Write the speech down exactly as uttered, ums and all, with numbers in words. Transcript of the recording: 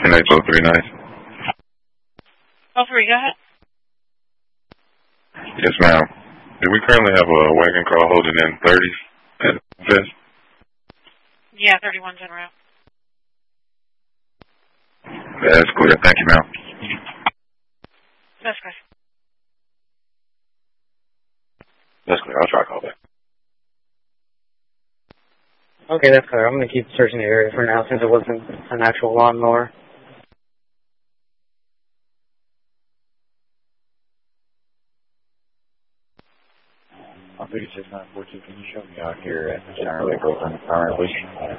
Destination oh three nine. Oh three, go ahead. Yes, ma'am. Do we currently have a wagon car holding in thirties at Fest? Yeah, thirty-one's en route. That's clear. Thank you, ma'am. That's good. That's clear. I'll try to call back. Okay, that's clear. I'm going to keep searching the area for now since it wasn't an actual lawnmower. I'm thirty-six nine four two. Can you show me out here at the center of the girlfriend primary, please?